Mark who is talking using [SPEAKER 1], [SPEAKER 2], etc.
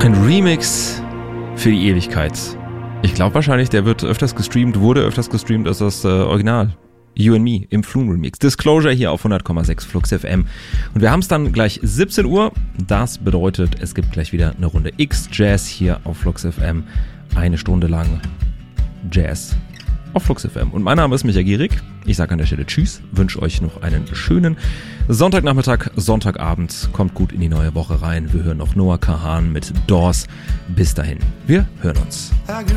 [SPEAKER 1] Ein Remix für die Ewigkeit. Ich glaube wahrscheinlich, der wurde öfters gestreamt als das Original. You and Me im Flume Remix. Disclosure hier auf 100,6 Flux FM. Und wir haben es dann gleich 17 Uhr. Das bedeutet, es gibt gleich wieder eine Runde X-Jazz hier auf Flux FM. Eine Stunde lang Jazz auf Flux FM. Und mein Name ist Michael Gierig. Ich sage an der Stelle Tschüss, wünsche euch noch einen schönen Sonntagnachmittag, Sonntagabend. Kommt gut in die neue Woche rein. Wir hören noch Noah Kahan mit Doors. Bis dahin, wir hören uns.